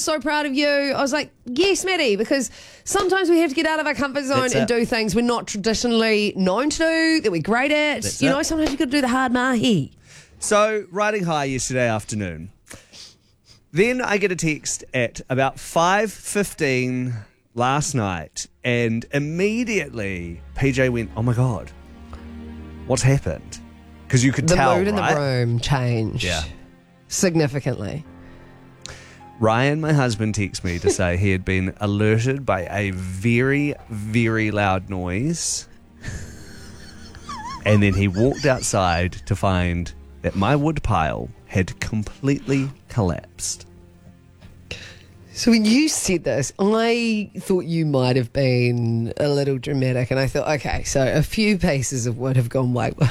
so proud of you. I was like, yes, Maddie, because sometimes we have to get out of our comfort zone and do things we're not traditionally known to do, that we're great at. Sometimes you've got to do the hard mahi. So, riding high yesterday afternoon. Then I get a text at about 5:15 last night, and immediately PJ went, oh my God, what's happened? Because you could tell, the mood in the room changed significantly. Ryan, my husband, texted me to say he had been alerted by a very, very loud noise. And then he walked outside to find that my wood pile had completely collapsed. So when you said this, I thought you might have been a little dramatic, and I thought, okay, so a few pieces of wood have gone wayward.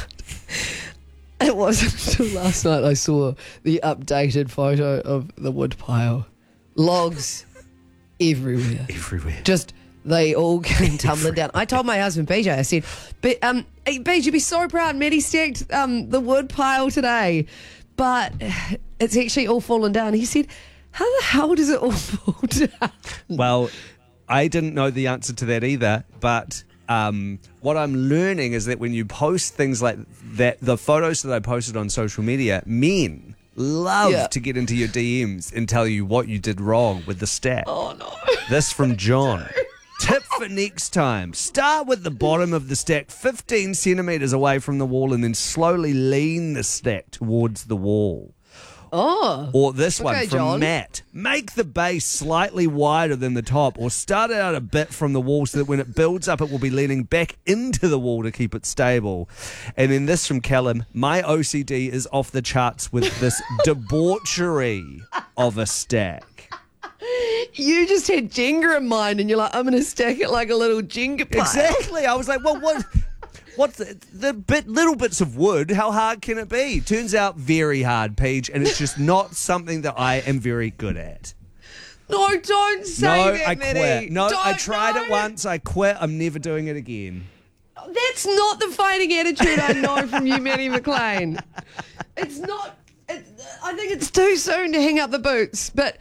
It wasn't until last night I saw the updated photo of the wood pile. Logs everywhere. Just, they all came tumbling down. I told my husband, BJ, I said, hey, BJ, you'd be so proud. Maddie stacked the wood pile today, but it's actually all fallen down. He said, how the hell does it all fall down? Well, I didn't know the answer to that either, but what I'm learning is that when you post things like that, the photos that I posted on social media, men love to get into your DMs and tell you what you did wrong with the stack. Oh, no. This from John. Tip for next time. Start with the bottom of the stack 15 centimetres away from the wall and then slowly lean the stack towards the wall. Oh. Or this one from John. Matt. Make the base slightly wider than the top, or start it out a bit from the wall so that when it builds up, it will be leaning back into the wall to keep it stable. And then this from Callum. My OCD is off the charts with this debauchery of a stack. You just had Jenga in mind, and you're like, I'm going to stack it like a little Jenga pile. Exactly. I was like, well, what? What's little bits of wood? How hard can it be? Turns out very hard, Peach, and it's just not something that I am very good at. No, don't say that, I Maddie. quit. No, I tried it once. I quit. I'm never doing it again. That's not the fighting attitude I know from you, Maddie McLean. It's not. I think it's too soon to hang up the boots, but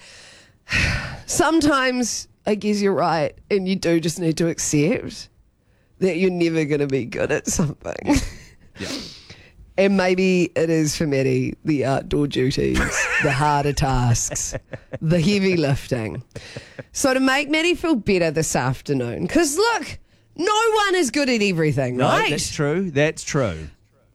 sometimes I guess you're right, and you do just need to accept that you're never going to be good at something. Yeah. And maybe it is for Maddie the outdoor duties, the harder tasks, the heavy lifting. So to make Maddie feel better this afternoon, because look, no one is good at everything, right? No, that's true. That's true.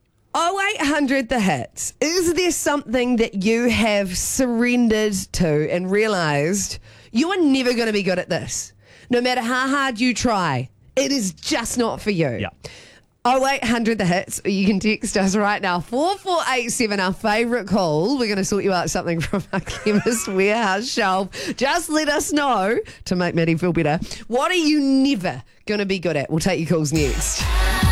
0800 The Hits. Is there something that you have surrendered to and realised you are never going to be good at this? No matter how hard you try, it is just not for you. Yeah. 0800 The Hits. You can text us right now. 4487, our favourite call. We're going to sort you out something from our Chemist Warehouse shelf. Just let us know to make Maddie feel better. What are you never going to be good at? We'll take your calls next.